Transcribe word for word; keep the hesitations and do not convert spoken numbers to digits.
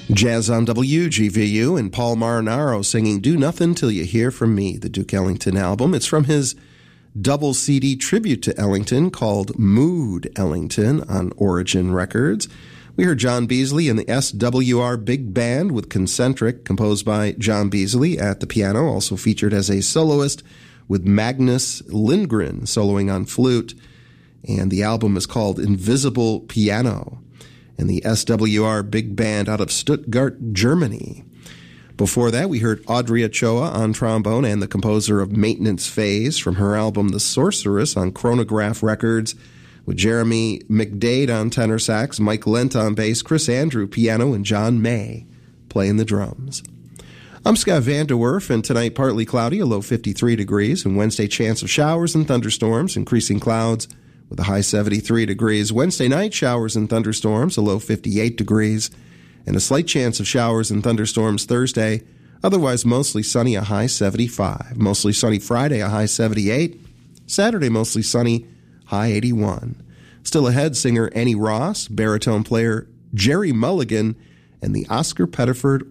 Jazz on W G V U and Paul Marinaro singing Do Nothing Till You Hear From Me, the Duke Ellington album. It's from his double C D tribute to Ellington called Mood Ellington on Origin Records. We heard John Beasley and the S W R Big Band with Concentric, composed by John Beasley at the piano, also featured as a soloist with Magnus Lindgren soloing on flute. And the album is called Invisible Piano. And the S W R Big Band out of Stuttgart, Germany. Before that, we heard Audrey Ochoa on trombone and the composer of Maintenance Phase from her album The Sorceress on Chronograph Records, with Jeremy McDade on tenor sax, Mike Lent on bass, Chris Andrew piano, and John May playing the drums. I'm Scott Van Der Werf, and tonight partly cloudy, a low fifty-three degrees, and Wednesday chance of showers and thunderstorms, increasing clouds with a high seventy-three degrees. Wednesday night, showers and thunderstorms, a low fifty-eight degrees, and a slight chance of showers and thunderstorms Thursday. Otherwise, mostly sunny, a high seventy-five. Mostly sunny Friday, a high seventy-eight. Saturday, mostly sunny, high eighty-one. Still ahead, singer Annie Ross, baritone player Jerry Mulligan, and the Oscar Pettiford